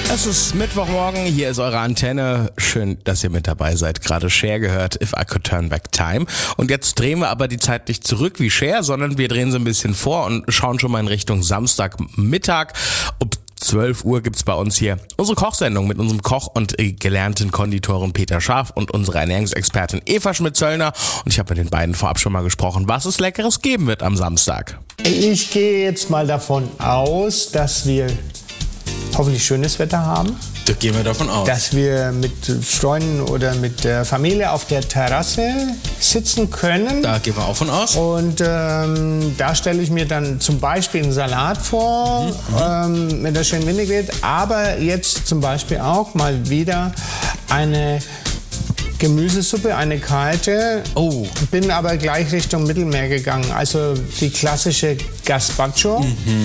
Es ist Mittwochmorgen, hier ist eure Antenne. Schön, dass ihr mit dabei seid. Gerade Cher gehört, If I Could Turn Back Time. Und jetzt drehen wir aber die Zeit nicht zurück wie Cher, sondern wir drehen sie ein bisschen vor und schauen schon mal in Richtung Samstagmittag. Um 12 Uhr gibt's bei uns hier unsere Kochsendung mit unserem Koch und gelernten Konditoren Peter Scharf und unserer Ernährungsexpertin Eva Schmidt-Zöllner. Und ich habe mit den beiden vorab schon mal gesprochen, was es Leckeres geben wird am Samstag. Ich gehe jetzt mal davon aus, dass wir hoffentlich schönes Wetter haben. Da gehen wir davon aus. Dass wir mit Freunden oder mit der Familie auf der Terrasse sitzen können. Da gehen wir auch von aus. Und da stelle ich mir dann zum Beispiel einen Salat vor, wenn das schön windig wird. Aber jetzt zum Beispiel auch mal wieder eine Gemüsesuppe, eine kalte. Oh. Bin aber gleich Richtung Mittelmeer gegangen. Also die klassische Gazpacho.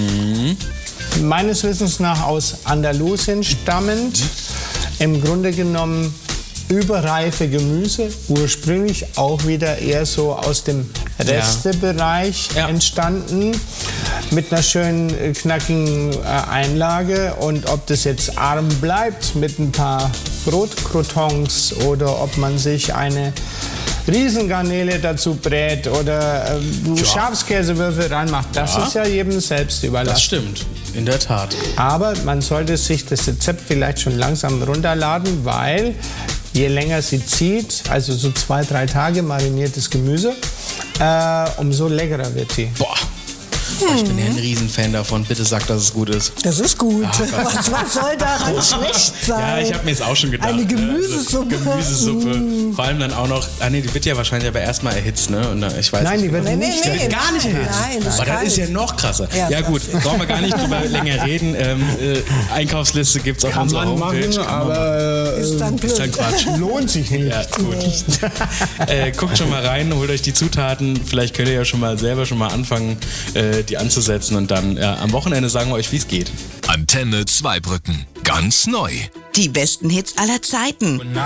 Meines Wissens nach aus Andalusien stammend. Im Grunde genommen überreife Gemüse, ursprünglich auch wieder eher so aus dem Restebereich entstanden, mit einer schönen knackigen Einlage. Und ob das jetzt arm bleibt mit ein paar Brotcroutons oder ob man sich eine Riesengarnele dazu brät oder Schafskäsewürfel reinmacht, das ist ja jedem selbst überlassen. Das stimmt, in der Tat. Aber man sollte sich das Rezept vielleicht schon langsam runterladen, weil je länger sie zieht, also so 2-3 Tage mariniertes Gemüse, umso leckerer wird die. Boah. Ich bin ja ein Riesenfan davon. Bitte sag, dass es gut ist. Das ist gut. Was soll daran schlecht sein? Ja, ich habe mir jetzt auch schon gedacht. Eine Gemüsesuppe. Gemüsesuppe. Vor allem dann auch noch. Die wird ja wahrscheinlich aber erstmal erhitzt, ne? Und ich weiß Nein, die wird Nee, nicht. nee, Die wird gar nicht erhitzt. Nein, das aber das ist ja noch krasser. Ja gut, brauchen wir gar nicht drüber länger reden. Einkaufsliste gibt's auf unserer Homepage. Machen, aber ist dann blöd. Ist dann Quatsch. lohnt sich nicht. Ja, gut. Guckt schon mal rein, holt euch die Zutaten. Vielleicht könnt ihr ja schon mal selber anfangen, die anzusetzen. Und dann am Wochenende sagen wir euch, wie es geht. Antenne Zweibrücken. Ganz neu. Die besten Hits aller Zeiten.